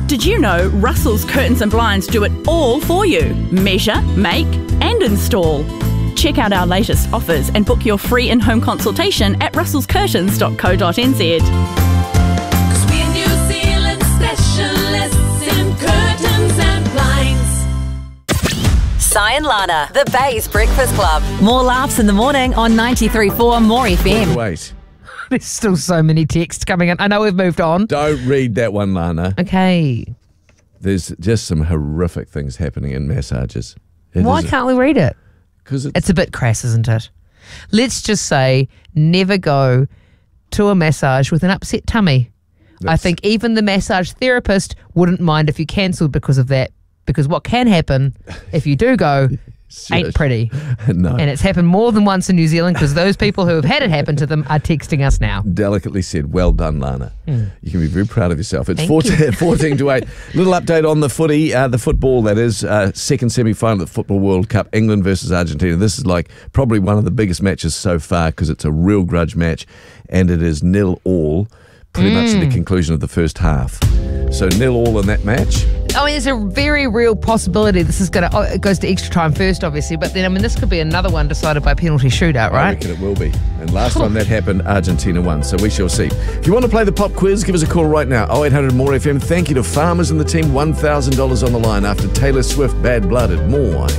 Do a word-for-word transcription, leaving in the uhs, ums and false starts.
Did you know Russell's Curtains and Blinds do it all for you? Measure, make and install. Check out our latest offers and book your free in-home consultation at russels curtains dot co dot n z. Cause we're New Zealand specialists in curtains and blinds. Si and Lana, the Bay's Breakfast Club. More laughs in the morning on ninety-three point four More F M. Wait, There's still so many texts coming in. I know we've moved on. don't read that one, Lana. Okay. There's just some horrific things happening in massages. It Why can't we read it? Because it's, It's a bit crass, isn't it? Let's just say never go to a massage with an upset tummy. I That's- think even the massage therapist wouldn't mind if you cancelled because of that. Because what can happen if you do go ain't pretty. no. And it's happened more than once in New Zealand because those people who have had it happen to them are texting us now. Delicately said. Well done, Lana. You can be very proud of yourself. It's Thank fourteen, fourteen to eight. Little update on the footy, uh, the football, that is. Uh, second semi-final of the Football World Cup, England versus Argentina. This is like probably one of the biggest matches so far because it's a real grudge match and it is nil all pretty much to the conclusion of the first half. So nil all in that match. I mean, there's a very real possibility this is going to, oh, it goes to extra time first, obviously, but then, I mean, this could be another one decided by penalty shootout, I right? reckon it will be. And last time that happened, Argentina won. So we shall see. If you want to play the pop quiz, give us a call right now. oh eight hundred more F M. Thank you to Farmers and the team. one thousand dollars on the line after Taylor Swift, Bad Blooded. More